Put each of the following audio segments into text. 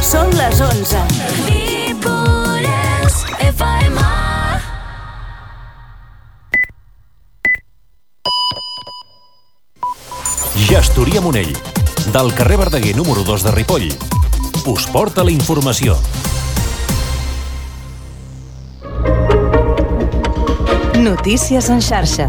Són les 11. Ripollès FM. Gestoria Monell, del carrer Verdaguer número 2 de Ripoll, us porta la informació. Notícies en xarxa.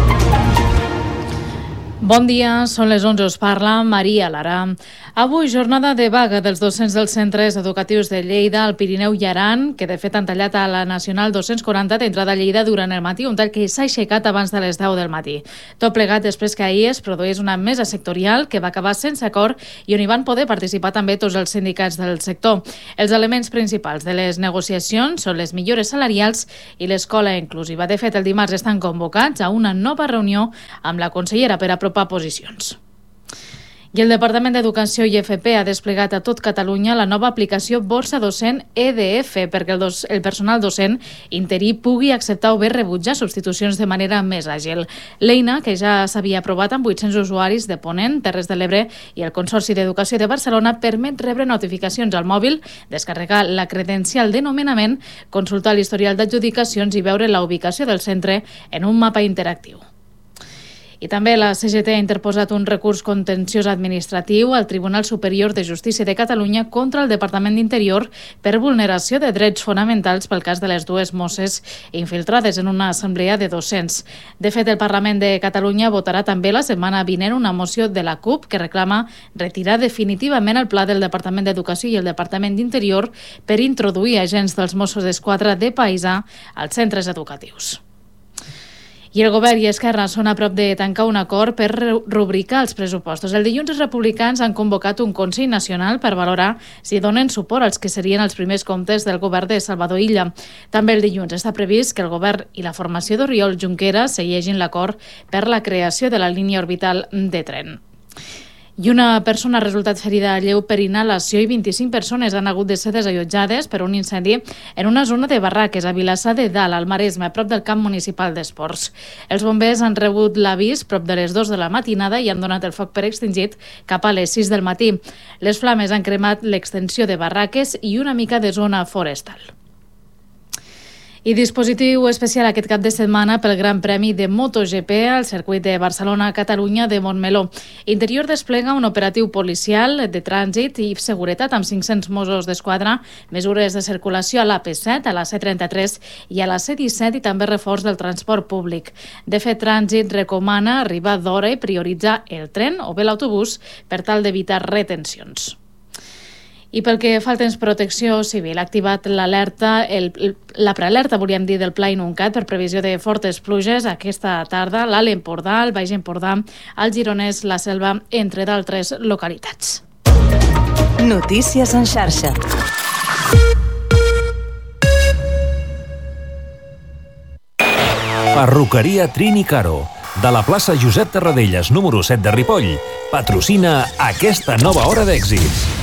Bon dia, són les 11, us parla Maria Lara. Avui, jornada de vaga dels docents dels centres educatius de Lleida, el Pirineu i Aran, que de fet han tallat a la Nacional 240 d'entrada a Lleida durant el matí, un tall que s'ha aixecat abans de les 10 del matí. Tot plegat després que ahir es produís una mesa sectorial que va acabar sense acord i on hi van poder participar també tots els sindicats del sector. Els elements principals de les negociacions són les millores salarials i l'escola inclusiva. De fet, el dimarts estan convocats a una nova reunió amb la consellera per apropar posicions. I el Departament d'Educació i FP ha desplegat a tot Catalunya la nova aplicació Borsa Docent EDF perquè el personal docent interí pugui acceptar o bé rebutjar substitucions de manera més àgil. L'eina, que ja s'havia aprovat amb 800 usuaris de Ponent, Terres de l'Ebre i el Consorci d'Educació de Barcelona, permet rebre notificacions al mòbil, descarregar la credencial de nomenament, consultar l'historial d'adjudicacions i veure la ubicació del centre en un mapa interactiu. I també la CGT ha interposat un recurs contenciós administratiu al Tribunal Superior de Justícia de Catalunya contra el Departament d'Interior per vulneració de drets fonamentals pel cas de les dues mosses infiltrades en una assemblea de docents. De fet, el Parlament de Catalunya votarà també la setmana vinent una moció de la CUP que reclama retirar definitivament el pla del Departament d'Educació i el Departament d'Interior per introduir agents dels Mossos d'Esquadra de paisà als centres educatius. I el govern i Esquerra són a prop de tancar un acord per rubricar els pressupostos. El dilluns els republicans han convocat un Consell Nacional per valorar si donen suport als que serien els primers comptes del govern de Salvador Illa. També el dilluns està previst que el govern i la formació d'Oriol Junqueras segueixin l'acord per la creació de la línia orbital de tren. I una persona ha resultat ferida lleu per inhalació i 25 persones han hagut de ser desallotjades per un incendi en una zona de barraques a Vilassar de Dalt, al Maresme, a prop del camp municipal d'esports. Els bombers han rebut l'avís prop de les 2 de la matinada i han donat el foc per extingit cap a les 6 del matí. Les flames han cremat l'extensió de barraques i una mica de zona forestal. I dispositiu especial aquest cap de setmana pel Gran Premi de MotoGP al circuit de Barcelona-Catalunya de Montmeló. Interior desplega un operatiu policial de trànsit i seguretat amb 500 Mossos d'Esquadra, mesures de circulació a l'AP7, a la C33 i a la C17 i també reforç del transport públic. De fet, Trànsit recomana arribar d'hora i prioritzar el tren o bé l'autobús per tal d'evitar retencions. I pel que fa al temps, Protecció Civil ha activat l'alerta, la prealerta, volíem dir, del Pla Inuncat per previsió de fortes pluges aquesta tarda a l'Alt Empordà, al Baix Empordà, al Gironès, la Selva, entre d'altres localitats. Notícies en xarxa. Perruqueria Trini Caro, de la plaça Josep Tarradellas número 7 de Ripoll, patrocina aquesta nova hora d'èxits.